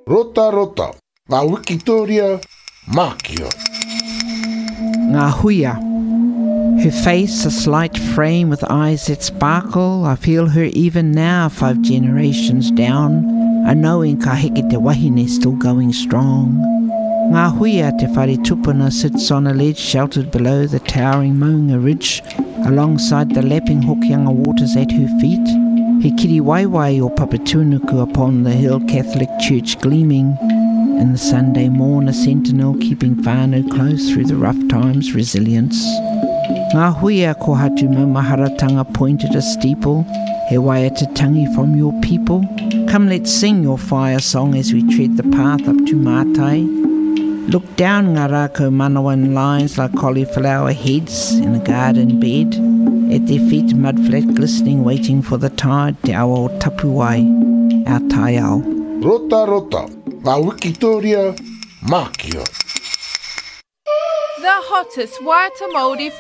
Rota rota, ngā Wikitoria, Mākia. Ngā huia. Her face a slight frame with eyes that sparkle. I feel her even now, 5 generations down. I know in ka heke te wahine still going strong. Ngā huia te whare tupuna sits on a ledge sheltered below the towering Maunga Ridge, alongside the lapping Hokianga waters at her feet. He kiri waiwai o Papatunuku upon the hill, Catholic Church gleaming. In the Sunday morn, a sentinel keeping whānau close through the rough times, resilience. Ngā huia ko hatu maumaharatanga pointed a steeple, he waiatatangi from your people. Come, let's sing your fire song as we tread the path up to Mātai. Look down ngā rākau manawa in lines like cauliflower heads in a garden bed. At their feet, mudflat glistening, waiting for the tide, te awa o Tapuai, our taiao. Rota rota, ngā Wikitoria, Mākia. The hottest Waiata Māori